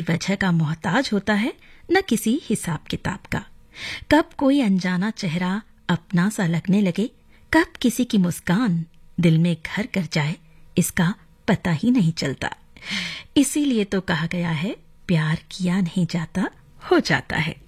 वजह का मोहताज होता है, न किसी हिसाब किताब का। कब कोई अनजाना चेहरा अपना सा लगने लगे, कब किसी की मुस्कान दिल में घर कर जाए, इसका पता ही नहीं चलता। इसीलिए तो कहा गया है, प्यार किया नहीं जाता, हो जाता है।